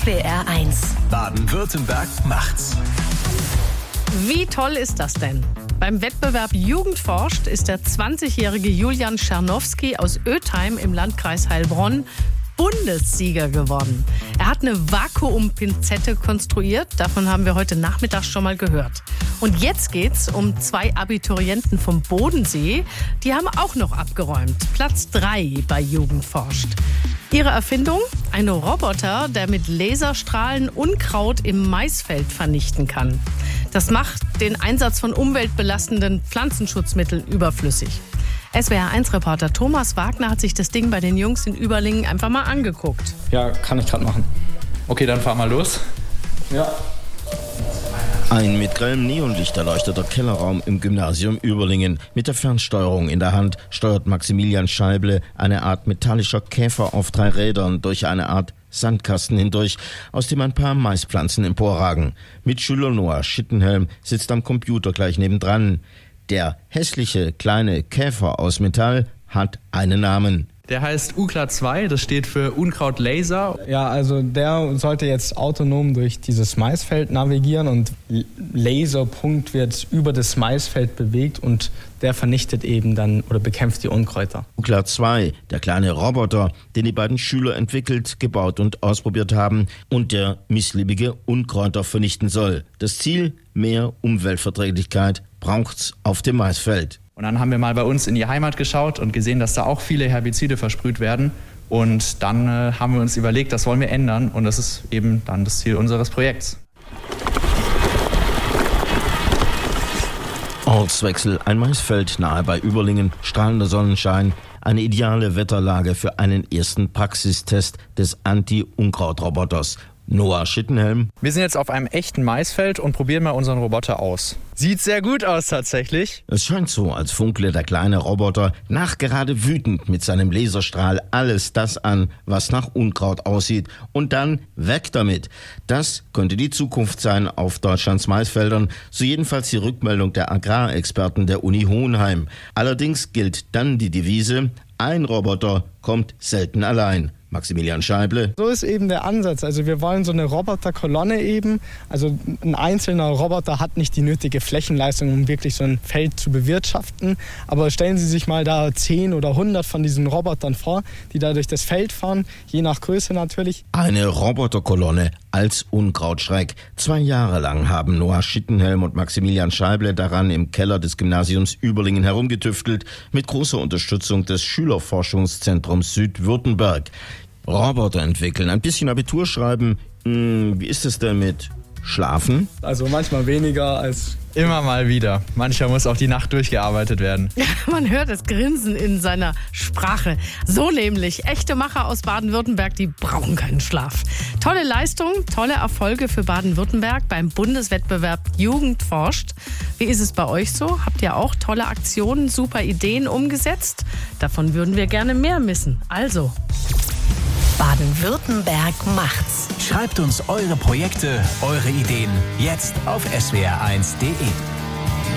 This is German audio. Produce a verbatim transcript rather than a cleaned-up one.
S W R eins. Baden-Württemberg macht's. Wie toll ist das denn? Beim Wettbewerb Jugend forscht ist der zwanzigjährige Julian Czernowski aus Ötheim im Landkreis Heilbronn Bundessieger geworden. Er hat eine Vakuumpinzette konstruiert. Davon haben wir heute Nachmittag schon mal gehört. Und jetzt geht's um zwei Abiturienten vom Bodensee. Die haben auch noch abgeräumt. Platz drei bei Jugend forscht. Ihre Erfindung? Ein Roboter, der mit Laserstrahlen Unkraut im Maisfeld vernichten kann. Das macht den Einsatz von umweltbelastenden Pflanzenschutzmitteln überflüssig. S W R eins Reporter Thomas Wagner hat sich das Ding bei den Jungs in Überlingen einfach mal angeguckt. Ja, kann ich gerade machen. Okay, dann fahr mal los. Ja. Ein mit grellem Neonlicht erleuchteter Kellerraum im Gymnasium Überlingen. Mit der Fernsteuerung in der Hand steuert Maximilian Scheible eine Art metallischer Käfer auf drei Rädern durch eine Art Sandkasten hindurch, aus dem ein paar Maispflanzen emporragen. Mitschüler Noah Schittenhelm sitzt am Computer gleich nebendran. Der hässliche kleine Käfer aus Metall hat einen Namen. Der heißt U K L A zwei, das steht für Unkrautlaser. Ja, also der sollte jetzt autonom durch dieses Maisfeld navigieren und Laserpunkt wird über das Maisfeld bewegt und der vernichtet eben dann oder bekämpft die Unkräuter. U K L A zwei, der kleine Roboter, den die beiden Schüler entwickelt, gebaut und ausprobiert haben und der missliebige Unkräuter vernichten soll. Das Ziel? Mehr Umweltverträglichkeit braucht's auf dem Maisfeld. Und dann haben wir mal bei uns in die Heimat geschaut und gesehen, dass da auch viele Herbizide versprüht werden. Und dann äh, haben wir uns überlegt, das wollen wir ändern. Und das ist eben dann das Ziel unseres Projekts. Ortswechsel, ein Maisfeld nahe bei Überlingen, strahlender Sonnenschein, eine ideale Wetterlage für einen ersten Praxistest des Anti-Unkraut-Roboters. Noah Schittenhelm. Wir sind jetzt auf einem echten Maisfeld und probieren mal unseren Roboter aus. Sieht sehr gut aus tatsächlich. Es scheint so, als funkle der kleine Roboter nachgerade wütend mit seinem Laserstrahl alles das an, was nach Unkraut aussieht. Und dann weg damit. Das könnte die Zukunft sein auf Deutschlands Maisfeldern, so jedenfalls die Rückmeldung der Agrarexperten der Uni Hohenheim. Allerdings gilt dann die Devise, ein Roboter kommt selten allein. Maximilian Scheible. So ist eben der Ansatz. Also wir wollen so eine Roboterkolonne eben. Also ein einzelner Roboter hat nicht die nötige Flächenleistung, um wirklich so ein Feld zu bewirtschaften. Aber stellen Sie sich mal da zehn oder hundert von diesen Robotern vor, die da durch das Feld fahren, je nach Größe natürlich. Eine Roboterkolonne als Unkrautschreck. Zwei Jahre lang haben Noah Schittenhelm und Maximilian Scheible daran im Keller des Gymnasiums Überlingen herumgetüftelt, mit großer Unterstützung des Schülerforschungszentrums Südwürttemberg. Roboter entwickeln, ein bisschen Abitur schreiben. Hm, wie ist es denn mit Schlafen? Also manchmal weniger als... Immer mal wieder. Manchmal muss auch die Nacht durchgearbeitet werden. Man hört das Grinsen in seiner Sprache. So nämlich. Echte Macher aus Baden-Württemberg, die brauchen keinen Schlaf. Tolle Leistung, tolle Erfolge für Baden-Württemberg beim Bundeswettbewerb Jugend forscht. Wie ist es bei euch so? Habt ihr auch tolle Aktionen, super Ideen umgesetzt? Davon würden wir gerne mehr wissen. Also... Baden-Württemberg macht's. Schreibt uns eure Projekte, eure Ideen jetzt auf S W R eins punkt de.